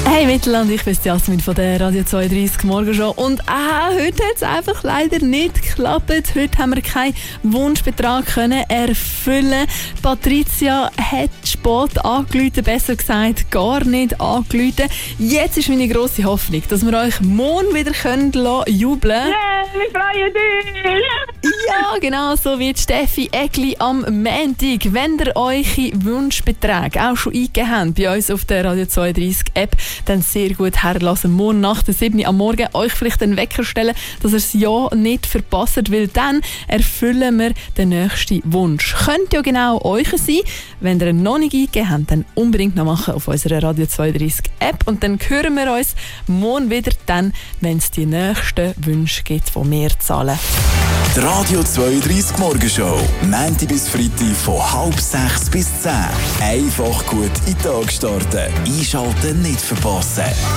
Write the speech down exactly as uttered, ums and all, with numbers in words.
Hey Mittelland, ich bin Jasmin von der Radio zweiunddreißig Morgenshow und ah, heute hat es einfach leider nicht geklappt. Heute haben wir keinen Wunschbetrag können erfüllen. Patricia hat spät angerufen, besser gesagt gar nicht angerufen. Jetzt ist meine grosse Hoffnung, dass wir euch morgen wieder können jubeln können. Yeah, wir freuen uns! Ja, genau so wie Steffi Egli am Montag. Wenn ihr eure Wunschbeträge auch schon eingegeben habt bei uns auf der Radio zweiunddreißig App, dann sehr gut herlassen. Morgen nach der sieben Uhr am Morgen euch vielleicht einen Wecker stellen, dass ihr es ja nicht verpasst, weil dann erfüllen wir den nächsten Wunsch. Könnte ja genau euch sein. Wenn ihr ihn noch nicht eingegeben habt, dann unbedingt noch machen auf unserer Radio zweiunddreißig App und dann hören wir uns morgen wieder, dann, wenn es die nächsten Wünsche gibt, die wir zahlen. Die Radio zweiunddreißig Morgenshow, Montag bis Freitag von halb sechs bis zehn. Einfach gut in den Tag starten. Einschalten nicht verpassen.